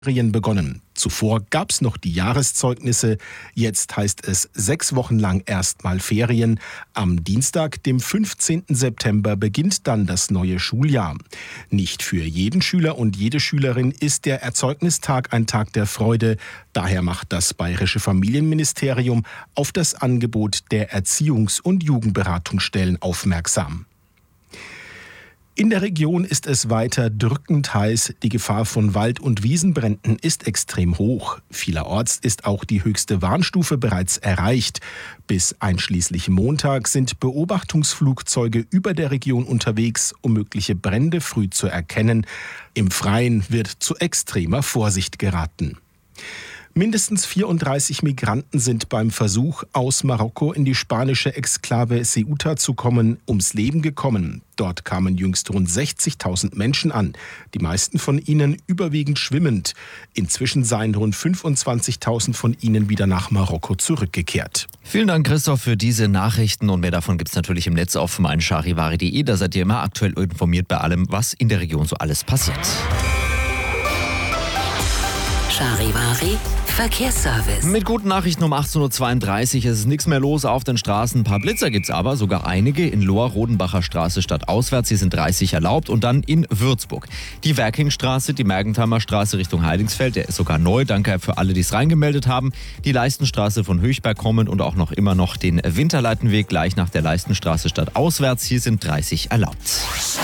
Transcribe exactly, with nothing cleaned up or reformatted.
Ferien begonnen. Zuvor gab es noch die Jahreszeugnisse. Jetzt heißt es sechs Wochen lang erstmal Ferien. Am Dienstag, dem fünfzehnten September, beginnt dann das neue Schuljahr. Nicht für jeden Schüler und jede Schülerin ist der Erzeugnisstag ein Tag der Freude. Daher macht das Bayerische Familienministerium auf das Angebot der Erziehungs- und Jugendberatungsstellen aufmerksam. In der Region ist es weiter drückend heiß. Die Gefahr von Wald- und Wiesenbränden ist extrem hoch. Vielerorts ist auch die höchste Warnstufe bereits erreicht. Bis einschließlich Montag sind Beobachtungsflugzeuge über der Region unterwegs, um mögliche Brände früh zu erkennen. Im Freien wird zu extremer Vorsicht geraten. Mindestens vierunddreißig Migranten sind beim Versuch, aus Marokko in die spanische Exklave Ceuta zu kommen, ums Leben gekommen. Dort kamen jüngst rund sechzigtausend Menschen an, die meisten von ihnen überwiegend schwimmend. Inzwischen seien rund fünfundzwanzigtausend von ihnen wieder nach Marokko zurückgekehrt. Vielen Dank, Christoph, für diese Nachrichten. Und mehr davon gibt es natürlich im Netz auf meincharivari punkt de. Da seid ihr immer aktuell informiert bei allem, was in der Region so alles passiert. Charivari Verkehrsservice. Mit guten Nachrichten um achtzehn Uhr zweiunddreißig ist nichts mehr los auf den Straßen. Ein paar Blitzer gibt's aber, sogar einige in Lohr, Rodenbacher Straße stadtauswärts. Hier sind dreißig erlaubt und dann in Würzburg. Die Werkingstraße, die Mergentheimer Straße Richtung Heilingsfeld, der ist sogar neu. Danke für alle, die es reingemeldet haben. Die Leistenstraße von Höchberg kommend und auch noch immer noch den Winterleitenweg gleich nach der Leistenstraße stadtauswärts. Hier sind dreißig erlaubt.